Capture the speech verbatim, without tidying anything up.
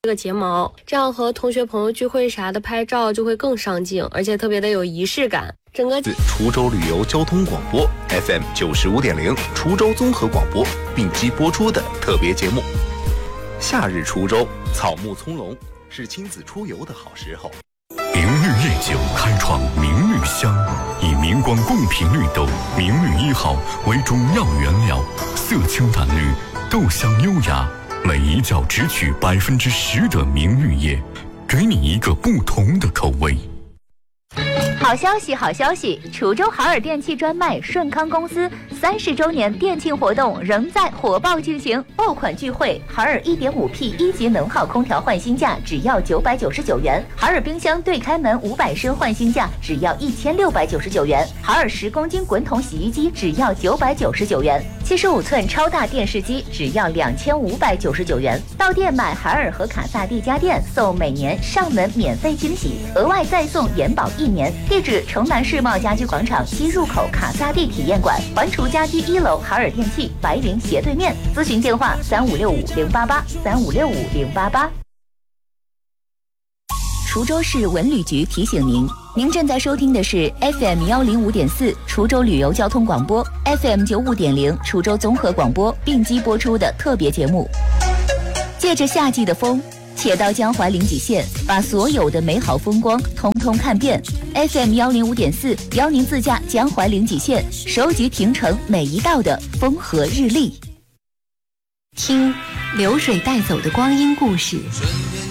个睫毛，这样和同学朋友聚会啥的拍照就会更上镜，而且特别的有仪式感。整个滁州旅游交通广播 F M 九十五点零，滁州综合广播并机播出的特别节目。夏日滁州，草木葱茏，是亲子出游的好时候。 明绿夜酒开创明绿香，以明光贡品绿豆明绿一号为主要原料，色清淡绿，豆香优雅，每一角只取百分之十的明绿叶，给你一个不同的口味。 好消息，好消息！滁州海尔电器专卖顺康公司三十周年店庆活动仍在火爆进行，爆款聚会，海尔 一点五 P 一级能耗空调换新价只要九百九十九元，海尔冰箱对开门五百升换新价只要一千六百九十九元，海尔十公斤滚筒洗衣机只要九百九十九元，七十五寸超大电视机只要两千五百九十九元。到店买海尔和卡萨帝家电，送每年上门免费惊喜，额外再送延保一年。地址：城南世贸家居广场西入口卡萨帝体验馆，环滁家居一楼海尔电器白云斜对面。咨询电话：三五六五零八八三五六五零八八。滁州市文旅局提醒您，您正在收听的是 F M 幺零五点四滁州旅游交通广播 ，F M 九五点零滁州综合广播并机播出的特别节目。借着夏季的风，且到江淮临济县，把所有的美好风光通通看遍。F M 幺零五点四邀您自驾江淮临济县，收集亭城每一道的风和日丽，听流水带走的光阴故事。